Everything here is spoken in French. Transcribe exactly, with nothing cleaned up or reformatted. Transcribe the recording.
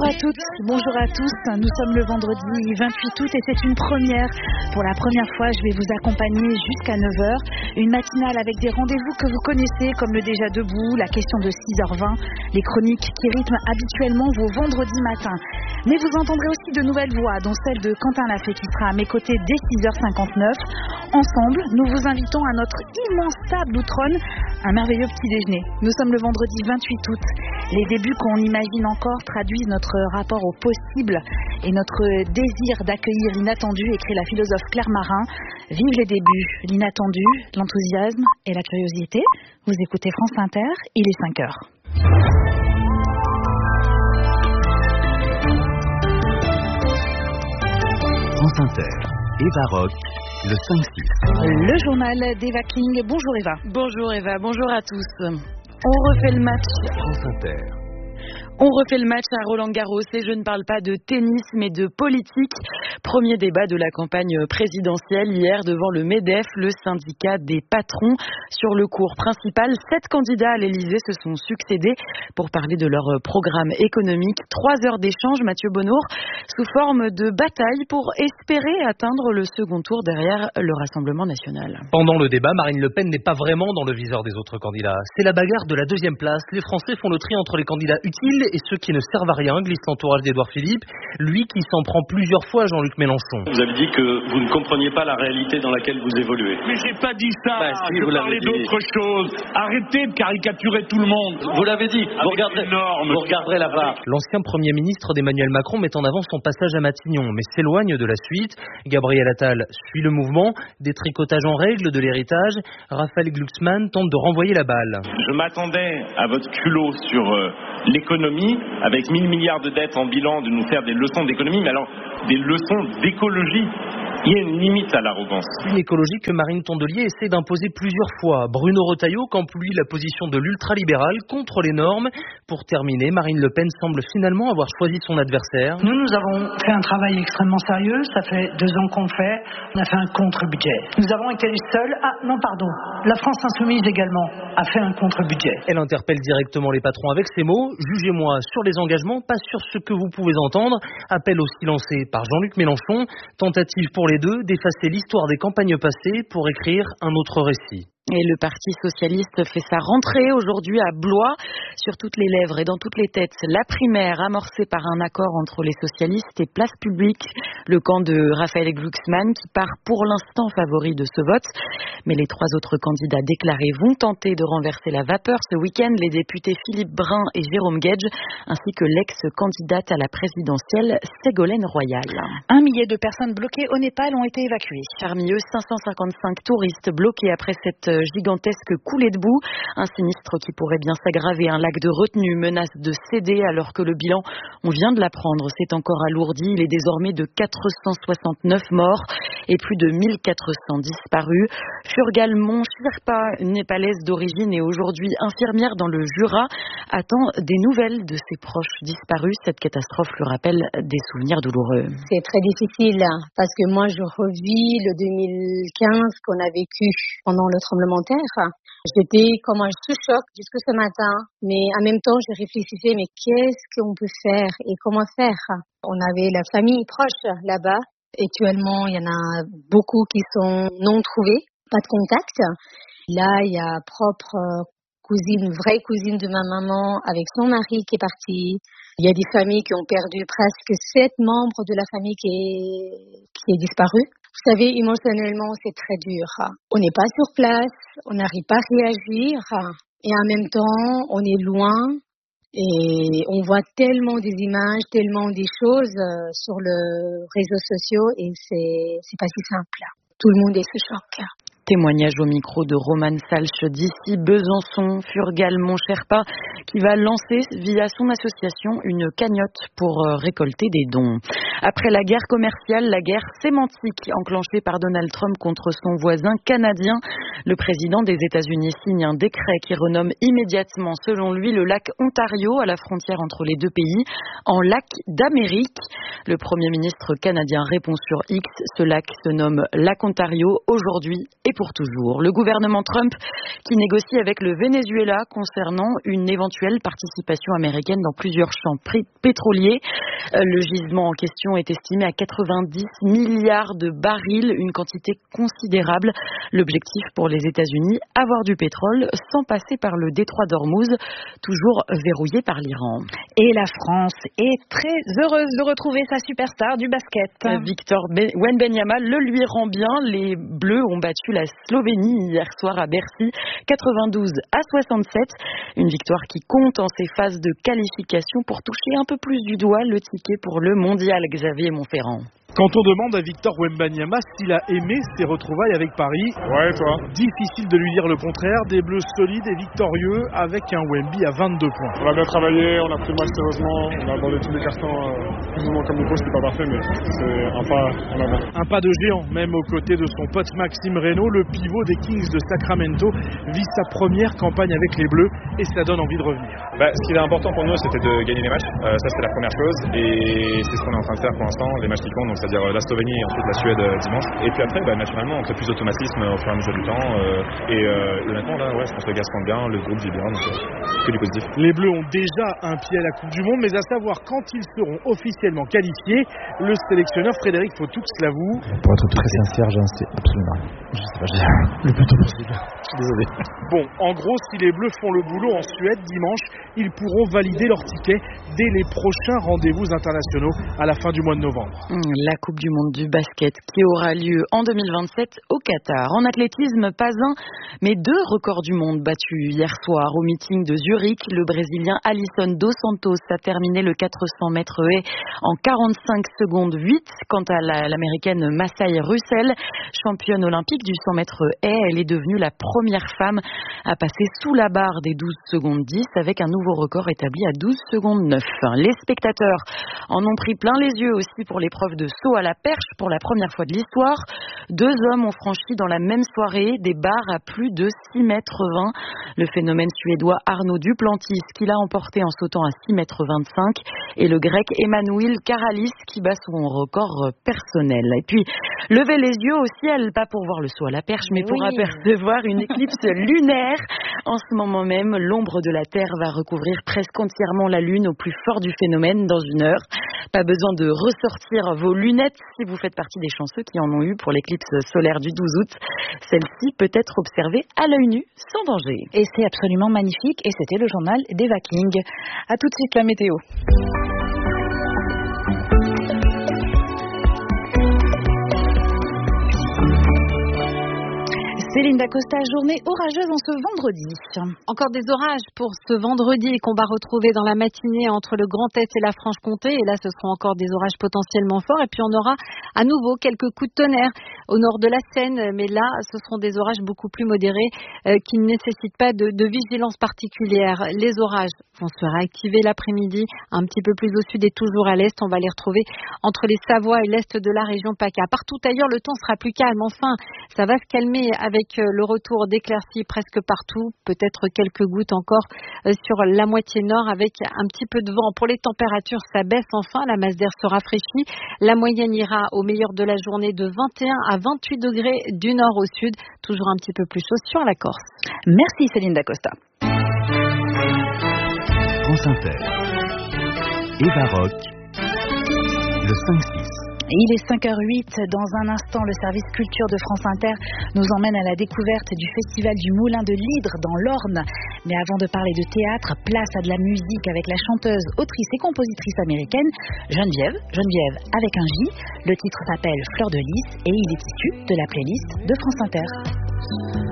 à toutes, bonjour à tous. Nous sommes le vendredi vingt-huit août et c'est une première. Pour la première fois, je vais vous accompagner jusqu'à neuf heures. Une matinale avec des rendez-vous que vous connaissez comme le Déjà Debout, la question de six heures vingt, les chroniques qui rythment habituellement vos vendredis matins. Mais vous entendrez aussi de nouvelles voix, dont celle de Quentin Lafay qui sera à mes côtés dès six heures cinquante-neuf. Ensemble, nous vous invitons à notre immense table où trône un merveilleux petit déjeuner. Nous sommes le vendredi vingt-huit août. Les débuts qu'on imagine encore traduisent notre rapport au possible et notre désir d'accueillir l'inattendu, écrit la philosophe Claire Marin. Vive les débuts, l'inattendu, l'enthousiasme et la curiosité. Vous écoutez France Inter, il est cinq heures. France Inter, Eva Rock, le cinq six. Le journal d'Eva King. Bonjour Eva. Bonjour Eva, bonjour à tous. On refait le match. France Inter. On refait le match à Roland-Garros et je ne parle pas de tennis mais de politique. Premier débat de la campagne présidentielle hier devant le MEDEF, le syndicat des patrons. Sur le cours principal, sept candidats à l'Élysée se sont succédés pour parler de leur programme économique. Trois heures d'échange, Mathieu Bonnour, sous forme de bataille pour espérer atteindre le second tour derrière le Rassemblement national. Pendant le débat, Marine Le Pen n'est pas vraiment dans le viseur des autres candidats. C'est la bagarre de la deuxième place. Les Français font le tri entre les candidats utiles et ceux qui ne servent à rien, glisse l'entourage d'Édouard Philippe, lui qui s'en prend plusieurs fois à Jean-Luc Mélenchon. Vous avez dit que vous ne compreniez pas la réalité dans laquelle vous évoluez. Mais j'ai pas dit ça, bah, si, je parlais d'autre chose. Arrêtez de caricaturer tout le monde. Vous l'avez dit, vous regarderez, vous regarderez la barre. L'ancien Premier ministre d'Emmanuel Macron met en avant son passage à Matignon, mais s'éloigne de la suite. Gabriel Attal suit le mouvement, détricotage en règle de l'héritage. Raphaël Glucksmann tente de renvoyer la balle. Je m'attendais à votre culot sur euh, l'économie, avec mille milliards de dettes en bilan, de nous faire des leçons d'économie, mais alors des leçons d'écologie. Il y a une limite à l'arrogance. Une écologie que Marine Tondelier essaie d'imposer plusieurs fois. Bruno Retailleau campe lui la position de l'ultralibéral contre les normes. Pour terminer, Marine Le Pen semble finalement avoir choisi son adversaire. Nous, nous avons fait un travail extrêmement sérieux. Ça fait deux ans qu'on fait. On a fait un contre-budget. Nous avons été les seuls. Ah non, pardon. La France Insoumise également a fait un contre-budget. Elle interpelle directement les patrons avec ces mots. Jugez-moi sur les engagements, pas sur ce que vous pouvez entendre. Appel aussi lancé par Jean-Luc Mélenchon. Tentative pour les deux d'effacer l'histoire des campagnes passées pour écrire un autre récit. Et le Parti socialiste fait sa rentrée aujourd'hui à Blois. Sur toutes les lèvres et dans toutes les têtes, la primaire amorcée par un accord entre les socialistes et Place Publique. Le camp de Raphaël Glucksmann qui part pour l'instant favori de ce vote. Mais les trois autres candidats déclarés vont tenter de renverser la vapeur ce week-end. Les députés Philippe Brun et Jérôme Guedj, ainsi que l'ex-candidate à la présidentielle Ségolène Royal. Un millier de personnes bloquées au Népal ont été évacuées. Parmi eux, cinq cent cinquante-cinq touristes bloqués après cette gigantesque coulée de boue. Un sinistre qui pourrait bien s'aggraver. Un lac de retenue menace de céder alors que le bilan, on vient de l'apprendre, s'est encore alourdi. Il est désormais de quatre cent soixante-neuf morts et plus de mille quatre cents disparus. Furgalmon Sherpa, népalaise d'origine et aujourd'hui infirmière dans le Jura, attend des nouvelles de ses proches disparus. Cette catastrophe lui rappelle des souvenirs douloureux. C'est très difficile parce que moi je revis le deux mille quinze qu'on a vécu pendant le tremblement de terre. J'étais comme un sous-choc jusque ce matin, mais en même temps je réfléchissais mais qu'est-ce qu'on peut faire et comment faire. On avait la famille proche là-bas. Actuellement il y en a beaucoup qui sont non trouvés, pas de contact. Là il y a propre cousine, vraie cousine de ma maman avec son mari qui est parti. Il y a des familles qui ont perdu presque sept membres de la famille qui est, qui est disparu. Vous savez, émotionnellement, c'est très dur. On n'est pas sur place, on n'arrive pas à réagir et en même temps, on est loin et on voit tellement des images, tellement des choses sur les réseaux sociaux et c'est, c'est pas si simple. Tout le monde est sous choc. Témoignage au micro de Roman Salch d'ici Besançon, Furgalmon Sherpa, qui va lancer via son association une cagnotte pour récolter des dons. Après la guerre commerciale, la guerre sémantique enclenchée par Donald Trump contre son voisin canadien, le président des États-Unis signe un décret qui renomme immédiatement, selon lui, le lac Ontario à la frontière entre les deux pays en lac d'Amérique. Le Premier ministre canadien répond sur X, ce lac se nomme lac Ontario aujourd'hui et pour toujours. Le gouvernement Trump qui négocie avec le Venezuela concernant une éventuelle participation américaine dans plusieurs champs pétroliers. Le gisement en question est estimé à quatre-vingt-dix milliards de barils, une quantité considérable. L'objectif pour les États-Unis, avoir du pétrole sans passer par le détroit d'Ormuz, toujours verrouillé par l'Iran. Et la France est très heureuse de retrouver sa superstar du basket. Victor Wembanyama le lui rend bien. Les Bleus ont battu la Slovénie hier soir à Bercy, quatre-vingt-douze à soixante-sept. Une victoire qui compte en ces phases de qualification pour toucher un peu plus du doigt le ticket pour le mondial. Xavier Montferrand. Quand on demande à Victor Wembanyama s'il a aimé ses retrouvailles avec Paris, ouais, toi. Difficile de lui dire le contraire. Des Bleus solides et victorieux avec un Wemby à vingt-deux points. On a bien travaillé, on a pris le match sérieusement, on a abordé tous les cartons euh, plus ou moins comme il faut. C'était pas parfait, mais c'est un pas en avant. Un pas de géant, même aux côtés de son pote Maxime Reynaud, le pivot des Kings de Sacramento vit sa première campagne avec les Bleus et ça donne envie de revenir. Bah, ce qui est important pour nous, c'était de gagner les matchs. Euh, ça, c'était la première chose et c'est ce qu'on est en train de faire pour l'instant, les matchs qui comptent. Donc, c'est-à-dire la Slovénie et ensuite la Suède euh, dimanche. Et puis après, bah, naturellement, on crée plus d'automatisme au fur et à mesure du temps. Euh, et euh, honnêtement, là, ouais, je pense que les gars se rendent bien, le groupe vit bien, donc euh, que du positif. Les Bleus ont déjà un pied à la Coupe du Monde, mais à savoir quand ils seront officiellement qualifiés, le sélectionneur Frédéric Fautoux l'avoue. Pour être très sincère, j'en sais absolument rien. Je sais pas, je dirais le plus tôt possible. Je suis désolé. Bon, en gros, si les Bleus font le boulot en Suède dimanche, ils pourront valider leur ticket dès les prochains rendez-vous internationaux à la fin du mois de novembre. La Coupe du Monde du basket qui aura lieu en deux mille vingt-sept au Qatar. En athlétisme, pas un, mais deux records du monde battus hier soir au meeting de Zurich. Le Brésilien Alisson dos Santos a terminé le quatre cents mètres haies en quarante-cinq secondes huit. Quant à la, l'américaine Masai Russell, championne olympique du cent mètres haies, elle est devenue la première femme à passer sous la barre des douze secondes dix avec un nouveau record établi à douze secondes neuf. Les spectateurs en ont pris plein les yeux aussi pour l'épreuve de saut à la perche pour la première fois de l'histoire. Deux hommes ont franchi dans la même soirée des barres à plus de six mètres vingt. Le phénomène suédois Arnaud Duplantis qui l'a emporté en sautant à six mètres vingt-cinq et le grec Emmanuel Karalis qui bat son record personnel. Et puis, lever les yeux au ciel, pas pour voir le saut à la perche, mais, mais pour oui. apercevoir une éclipse lunaire. En ce moment même, l'ombre de la Terre va recouvrir presque entièrement la Lune au plus fort du phénomène dans une heure. Pas besoin de ressortir vos lunettes si vous faites partie des chanceux qui en ont eu pour l'éclipse solaire du douze août. Celle-ci peut être observée à l'œil nu, sans danger. Et c'est absolument magnifique. Et c'était le journal d'Eva King. À tout de suite la météo. Céline Dacosta, journée orageuse en ce vendredi. Encore des orages pour ce vendredi qu'on va retrouver dans la matinée entre le Grand Est et la Franche-Comté. Et là, ce seront encore des orages potentiellement forts. Et puis, on aura à nouveau quelques coups de tonnerre au nord de la Seine. Mais là, ce seront des orages beaucoup plus modérés euh, qui ne nécessitent pas de, de vigilance particulière. Les orages vont se réactiver l'après-midi un petit peu plus au sud et toujours à l'est. On va les retrouver entre les Savoies et l'est de la région PACA. Partout ailleurs, le temps sera plus calme. Enfin, ça va se calmer avec le retour d'éclaircies presque partout, peut-être quelques gouttes encore sur la moitié nord avec un petit peu de vent. Pour les températures, ça baisse enfin, la masse d'air se rafraîchit. La moyenne ira au meilleur de la journée de vingt et un à vingt-huit degrés du nord au sud, toujours un petit peu plus chaud sur la Corse. Merci Céline Dacosta. France Inter. Eva Rock, le cinq six. Il est cinq heures huit. Dans un instant, le service culture de France Inter nous emmène à la découverte du festival du Moulin de l'Hydre dans l'Orne. Mais avant de parler de théâtre, place à de la musique avec la chanteuse, autrice et compositrice américaine Geneviève, Geneviève avec un J. Le titre s'appelle Fleur de Lys et il est issu de la playlist de France Inter.